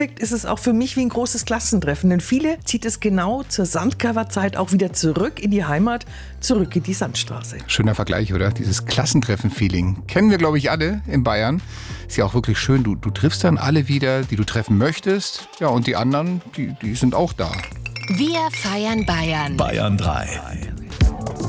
ist es auch für mich wie ein großes Klassentreffen, denn viele zieht es genau zur Sandcoverzeit auch wieder zurück in die Heimat, zurück in die Sandstraße. Schöner Vergleich, oder? Dieses Klassentreffen-Feeling. Kennen wir, glaube ich, alle in Bayern. Ist ja auch wirklich schön. Du triffst dann alle wieder, die du treffen möchtest. Ja, und die anderen, die sind auch da. Wir feiern Bayern. Bayern 3.